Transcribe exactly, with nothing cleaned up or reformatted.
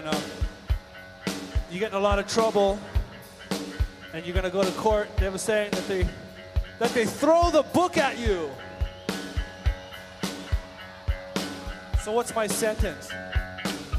know, you get in a lot of trouble and you're gonna go to court. They were saying that they that they throw the book at you. So what's my sentence?